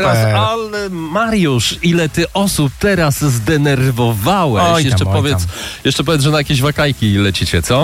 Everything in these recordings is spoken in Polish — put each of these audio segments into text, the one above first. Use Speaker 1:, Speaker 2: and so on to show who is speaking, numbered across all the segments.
Speaker 1: Ale Mariusz, ile ty osób teraz zdenerwowałeś? Jeszcze powiedz, że na jakieś wakajki lecicie, co?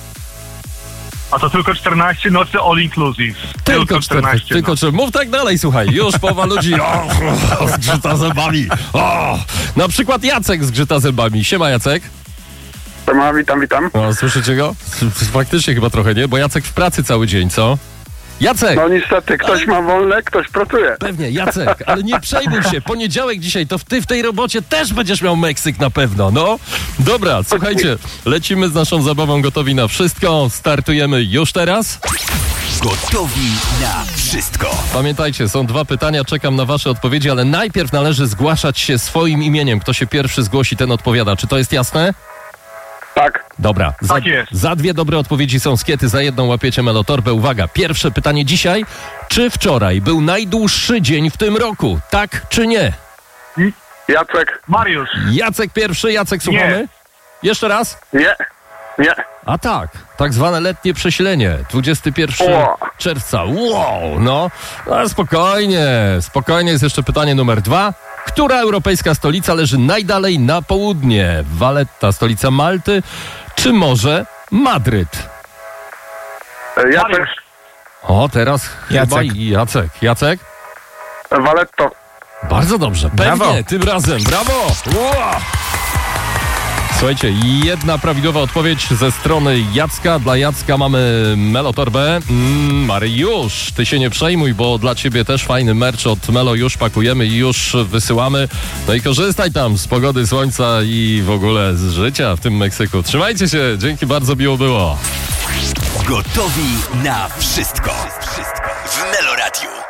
Speaker 2: A to tylko 14 nocy all inclusive.
Speaker 1: Tylko 14. Mów tak dalej, słuchaj. Już połowa ludzi zgrzyta zębami. Na przykład Jacek zgrzyta zębami. Siema, Jacek.
Speaker 3: Siema, witam.
Speaker 1: O, słyszycie go? Faktycznie chyba trochę, nie? Bo Jacek w pracy cały dzień, co? Jacek!
Speaker 3: No niestety, ktoś ma wolne, ktoś pracuje.
Speaker 1: Pewnie, Jacek, ale nie przejmuj się. Poniedziałek dzisiaj, to ty w tej robocie też będziesz miał Meksyk na pewno, no. Dobra, słuchajcie, lecimy z naszą zabawą Gotowi na Wszystko. Startujemy już teraz.
Speaker 4: Gotowi na wszystko.
Speaker 1: Pamiętajcie, są 2 pytania, czekam na wasze odpowiedzi, ale najpierw należy zgłaszać się swoim imieniem. Kto się pierwszy zgłosi, ten odpowiada. Czy to jest jasne?
Speaker 3: Tak.
Speaker 1: Dobra,
Speaker 2: Tak jest.
Speaker 1: za 2 dobre odpowiedzi są skiety, za 1 łapiecie melotorbę. Uwaga, pierwsze pytanie dzisiaj. Czy wczoraj był najdłuższy dzień w tym roku? Tak czy nie?
Speaker 3: Jacek.
Speaker 2: Mariusz.
Speaker 1: Jacek pierwszy, Jacek, słuchamy?
Speaker 2: Nie.
Speaker 1: Jeszcze raz?
Speaker 3: Nie.
Speaker 1: A tak zwane letnie przesilenie, 21 czerwca. Wow, no spokojnie, jest jeszcze pytanie numer 2. Która europejska stolica leży najdalej na południe? Valletta, stolica Malty, czy może Madryt?
Speaker 3: Jacek.
Speaker 1: O, teraz chyba Jacek?
Speaker 3: Valetto.
Speaker 1: Bardzo dobrze, pewnie,
Speaker 4: Brawo.
Speaker 1: tym razem, brawo! Wow. Słuchajcie, 1 prawidłowa odpowiedź ze strony Jacka. Dla Jacka mamy melotorbę. Mariusz, ty się nie przejmuj, bo dla ciebie też fajny merch od Melo już pakujemy i już wysyłamy. No i korzystaj tam z pogody, słońca i w ogóle z życia w tym Meksyku. Trzymajcie się, dzięki, bardzo miło było.
Speaker 4: Gotowi na wszystko. W Melo Radio.